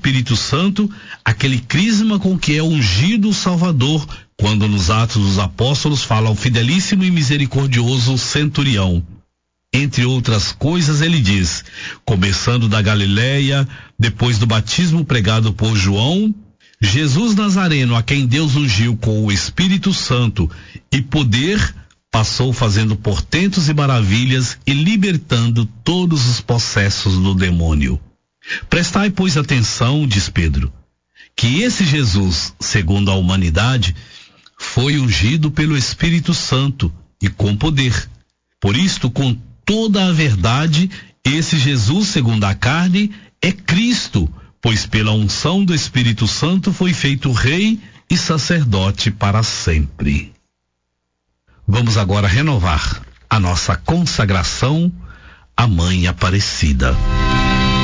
Espírito Santo, aquele crisma com que é ungido o Salvador, quando nos Atos dos Apóstolos fala o fidelíssimo e misericordioso centurião. Entre outras coisas, ele diz, começando da Galileia, depois do batismo pregado por João, Jesus Nazareno, a quem Deus ungiu com o Espírito Santo e poder, passou fazendo portentos e maravilhas e libertando todos os possessos do demônio. Prestai, pois, atenção, diz Pedro, que esse Jesus, segundo a humanidade, foi ungido pelo Espírito Santo e com poder. Por isto, com toda a verdade, esse Jesus, segundo a carne, é Cristo, pois pela unção do Espírito Santo foi feito rei e sacerdote para sempre. Vamos agora renovar a nossa consagração à Mãe Aparecida.